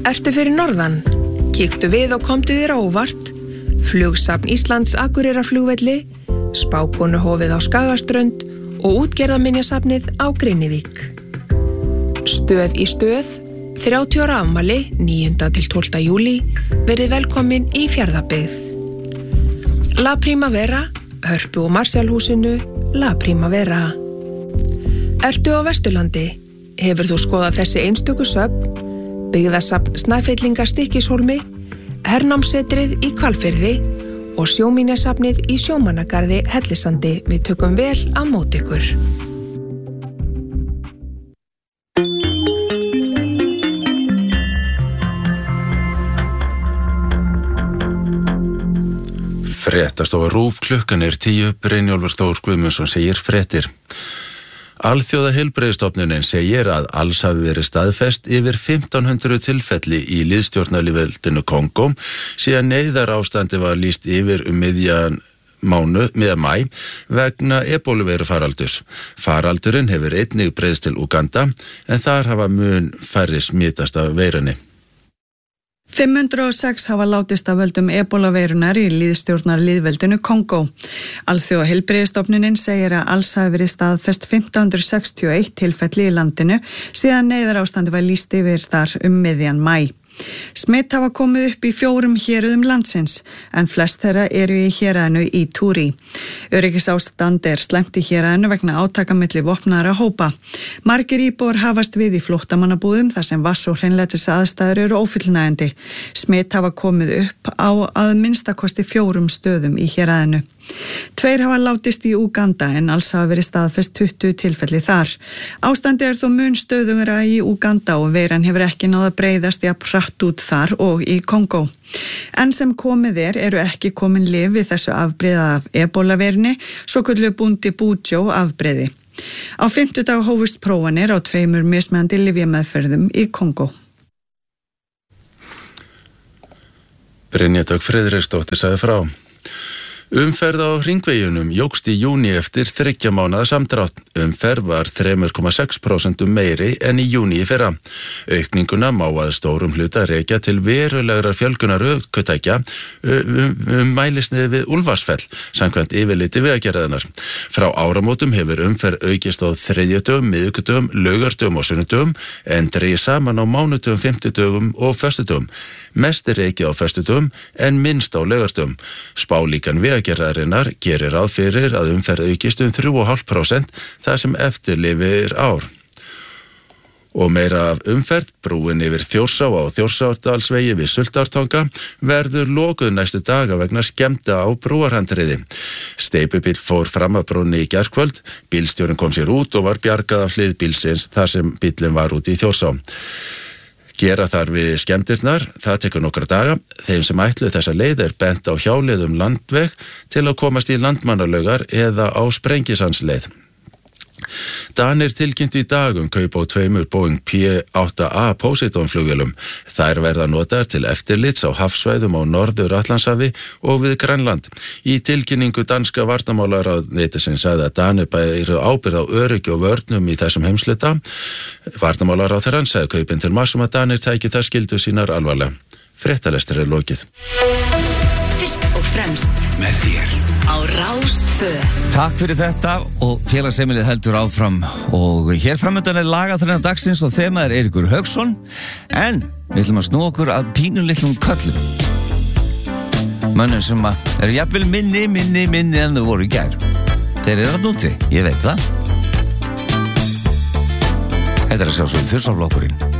Ertu fyrir norðan? Kíktu við og komdu þér á óvart. Flugsafn Íslands Akureyrarflugvelli, Spákonuhofið á Skagaströnd og útgerðarminjasafnið á Grenivík. Stöð í stöð, 30 ára afmæli, 9. til 12. júlí, verið velkomin í Fjarðabyggð. La Primavera, Hörpu og Marshallhúsinu, La Primavera. Ertu á Vesturlandi? Hefur þú skoðað þessi einstöku söfn? Byggðasafn Snæfellinga Stykkishólmi, hernámssetrið í Hvalfirði og sjóminjasafnið í Sjómannagarði Hellisandi. Við tökum vel á móti ykkur. Fréttastofa RÚV, klukkan 10, Brynjólfur Þór Guðmundsson segir fréttir. Alþjóðaheilbrigðisstofnunin segir að alls hafi verið staðfest yfir 1500 tilfelli í lýðstjórnarlýðveldinu Kongó síðan neyðarástandi var lýst yfir miðjan maí vegna ebóluveiru faraldurs. Faraldurinn hefur einnig breiðst til Uganda en þar hafa mun færri smitast af veirunni. 506 hafa látist af völdum ebólaveirunar í lýðstjórnarlýðveldinu Kongó. Alþjóðaheilbrigðisstofnunin segir að alls hafi verið staðfest 1561 tilfelli í landinu síðan neyðarástandi var lýst yfir þar miðjan maí. Smitt hafa komið upp í 4 héruðum landsins en flest þeirra eru í héraðinu Ituri. Öryggisástand slæmt í héraðinu vegna átaka milli vopnaðra hópa. Margir íbúar hafast við í flóttamannabúðum þar sem vatns- og hreinlætis aðstæður eru ófullnægjandi. Smitt hafa komið upp á að minnstakosti 4 stöðum í héraðinu. 2 hafa látist í Uganda en alls hafa verið staðfest 20 tilfelli þar. Ástandi þó mun stöðugra í Uganda og veiran hefur ekki náð að breiðast jafn hratt út þar og í Kongó. En sem komið eru ekki komin lyf við þessu afbrigði af ebólaveirunni, svokölluðu Bundibugyo afbrigði. Á 50 hófust prófanir á 2 mismunandi lyfjameðferðum í Kongó. Brynja Dögg Friðriksdóttir sagði frá. Umferð á hringveginum jókst í júní eftir 3 mánaða samdrátt. Umferð var 3,6% meiri en í júní í fyrra. Aukninguna má að stórum hluta rekja til verulegrar fjölgunar ökutækja mælisniði við Úlfarsfell, samkvæmt yfirliti Vegagerðarinnar. Frá áramótum hefur umferð aukist á þriðjudögum, miðvikudögum, laugardögum og sunnudögum en dregið saman á mánudögum, fimmtudögum og föstudögum. Mest rekið á föstudögum en minnst á laugardögum. Spálíkan Vegagerðarinnar gerir ráð fyrir að umferð aukist 3,5% þar sem eftir lifir ár. Og meira af umferð, brúin yfir Þjórsá á Þjórsárdalsvegi við Sultartanga verður lokuð næstu daga vegna skemmda á brúarhandriði. Steypubíll fór fram af brúnni í gærkvöld, bílstjórinn kom sér út og var bjargað af hlið bílsins þar sem bíllinn var út í Þjórsá. Gera þar við skemmtirnar, það tekur nokkra daga. Þeim sem ætluðu þessa leið bent á hjáleiðum landveg til að komast í Landmannalaugar eða á Sprengisandsleið. Danir tilkynntu í dag kaup á 2 Boeing P-8A Poseidon flugvélum. Þær verða notaðar til eftirlits á hafsvæðum á Norður-Atlantshafi og við Grænland. Í tilkynningu danska varnarmálaráðuneytisins sagði að Danir bæru ábyrgð á öryggi og vörnum í þessum heimshluta. Varnarmálaráðherrann sagði kaupin til mars að Danir tæki þær skyldu sínar alvarlega. Fréttalestur lokið. Fyrst og fremst með þér á Rás 2. Takk fyrir þetta og félagsheimilið heldur áfram og hér framöndan lagaþrenna dagsins og þemað Eiríkur Hauksson en við ætlum að snúa okkur að pínulitlum köllum. Mönnum sem eru jafnvel minni en þau voru í gær. Þeir eru að núti, ég veit það. Þetta sjálfsögðu Þursaflokkurinn.